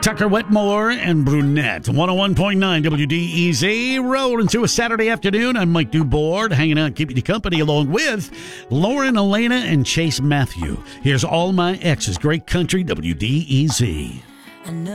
Tucker Wetmore and Brunette. 101.9 WDEZ. Rolling to a Saturday afternoon. I'm Mike Dubord, hanging out, keeping you company, along with Lauren, Elena, and Chase Matthew. Here's All My Exes. Great country, WDEZ.